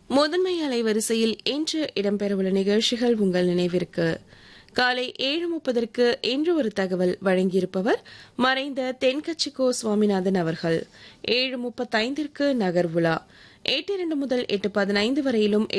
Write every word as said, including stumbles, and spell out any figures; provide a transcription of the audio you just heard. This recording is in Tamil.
முதன்மை அலைவரிசையில் இன்று இடம்பெறவுள்ள நிகழ்ச்சிகள் உங்கள் நினைவிற்கு. காலை ஏழு முப்பதற்கு இன்று ஒரு தகவல் வழங்கியிருப்பவர் மறைந்த தென்கட்சிக்கோ சுவாமிநாதன் அவர்கள். ஏழு முப்பத்தைந்திற்கு நகர்வுலா. எட்டு இரண்டு முதல் எட்டு பதினைந்து வரையிலும்